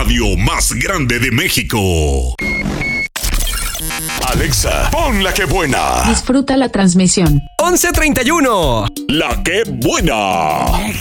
radio más grande de México. Alexa, pon la que buena. Disfruta la transmisión. 11:31. La que buena.